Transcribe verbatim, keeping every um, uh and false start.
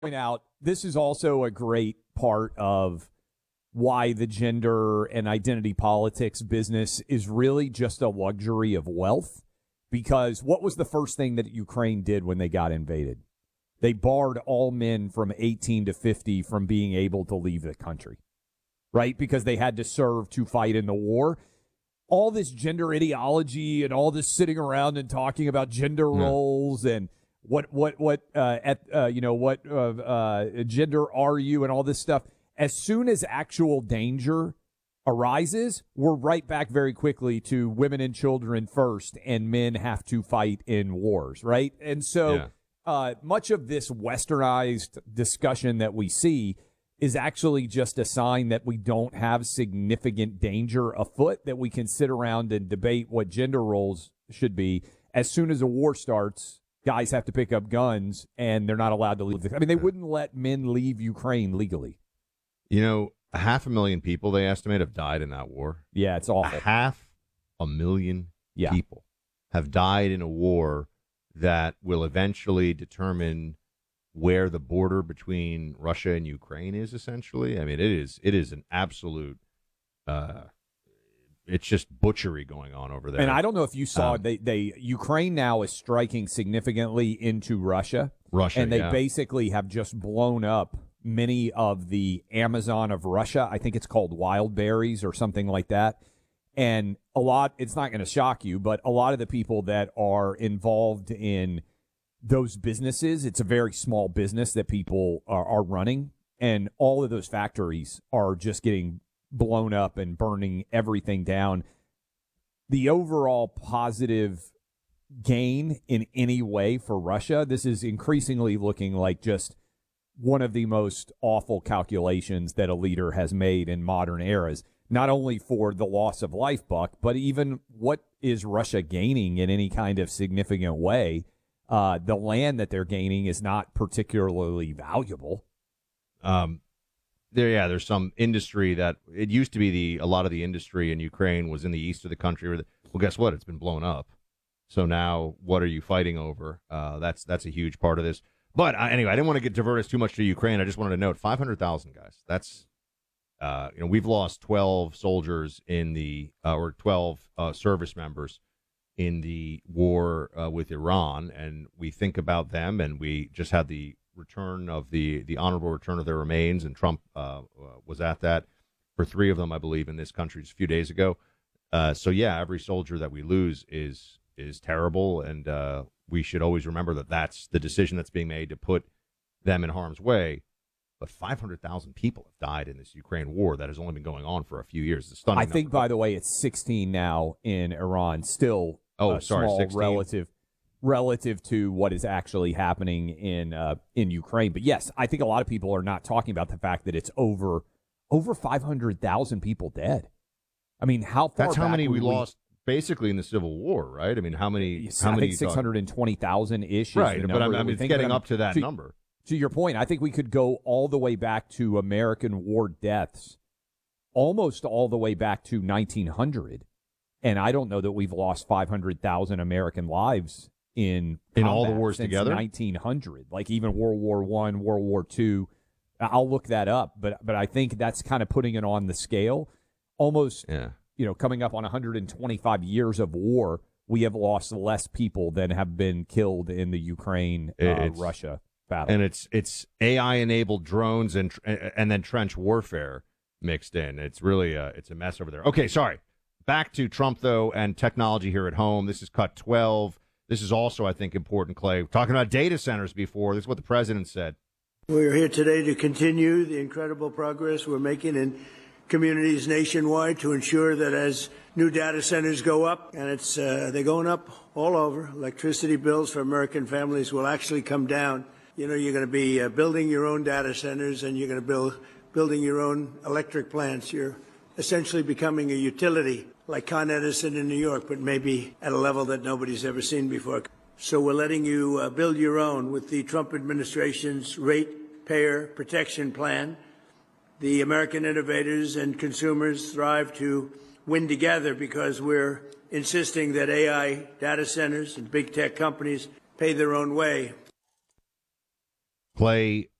point out, this is also a great part of why the gender and identity politics business is really just a luxury of wealth. Because what was the first thing that Ukraine did when they got invaded? They barred all men from eighteen to fifty from being able to leave the country, right? Because they had to serve to fight in the war. All this gender ideology and all this sitting around and talking about gender Yeah. roles and what what what uh, at uh, you know what uh, uh, gender are you and all this stuff. As soon as actual danger arises, we're right back very quickly to women and children first, and men have to fight in wars, right? And so Yeah. uh, much of this westernized discussion that we see is actually just a sign that we don't have significant danger afoot, that we can sit around and debate what gender roles should be. As soon as a war starts, guys have to pick up guns, and they're not allowed to leave. The, I mean, they wouldn't let men leave Ukraine legally. You know, a half a million people, they estimate, have died in that war. Yeah, it's awful. A half a million Yeah. people have died in a war that will eventually determine where the border between Russia and Ukraine is, essentially. I mean, it is it is an absolute, uh, it's just butchery going on over there. And I don't know if you saw, Um, they, they Ukraine now is striking significantly into Russia. Russia, And they yeah. basically have just blown up many of the Amazon of Russia. I think it's called wild berries or something like that. And a lot, it's not going to shock you, but a lot of the people that are involved in those businesses, it's a very small business that people are, are running. And all of those factories are just getting blown up and burning everything down. The overall positive gain in any way for Russia, this is increasingly looking like just one of the most awful calculations that a leader has made in modern eras, not only for the loss of life, Buck, but even what is Russia gaining in any kind of significant way. Uh, the land that they're gaining is not particularly valuable. Um, there, yeah, there's some industry that it used to be the a lot of the industry in Ukraine was in the east of the country. Where the, well, guess what? It's been blown up. So now, what are you fighting over? Uh, that's that's a huge part of this. But uh, anyway, I didn't want to get divert us too much to Ukraine. I just wanted to note five hundred thousand guys. That's uh, you know we've lost twelve soldiers in the uh, or twelve uh, service members in the war uh, with Iran, and we think about them, and we just had the return of the the honorable return of their remains, and Trump uh, uh, was at that for three of them, I believe, in this country just a few days ago. Uh, so yeah, every soldier that we lose is is terrible, and uh, we should always remember that that's the decision that's being made to put them in harm's way. But five hundred thousand people have died in this Ukraine war that has only been going on for a few years. It's a stunning I think, number. by the way, it's sixteen now in Iran. Still, Oh, uh, sorry, small sixteen? relative relative to what is actually happening in uh, in Ukraine. But yes, I think a lot of people are not talking about the fact that it's over over five hundred thousand people dead. I mean, how far? That's how back many we would lost basically in the Civil War, right? I mean, how many? Yes, how I many? think six hundred and twenty thousand ish. Right, the but I number mean, that we it's think getting about. up to that to, number. To your point, I think we could go all the way back to American war deaths, almost all the way back to nineteen hundred, and I don't know that we've lost five hundred thousand American lives in In all the combat wars since together? nineteen hundred, like even World War One, World War Two. I'll look that up, but but I think that's kind of putting it on the scale. Almost, Yeah. you know, coming up on one hundred hundred years of war, we have lost less people than have been killed in the Ukraine uh, It's- Russia battle. And it's it's A I enabled drones and and then trench warfare mixed in. It's really a, it's a mess over there. Okay, sorry. Back to Trump though and technology here at home. This is cut twelve. This is also, I think, important, Clay. Talking about data centers before. This is what the president said. We're here today to continue the incredible progress we're making in communities nationwide to ensure that as new data centers go up, and it's uh, they're going up all over, electricity bills for American families will actually come down. You know, you're going to be uh, building your own data centers, and you're going to build building your own electric plants. You're essentially becoming a utility like Con Edison in New York, but maybe at a level that nobody's ever seen before. So we're letting you uh, build your own with the Trump administration's Ratepayer Protection Plan. The American innovators and consumers thrive to win together because we're insisting that A I data centers and big tech companies pay their own way. Clay,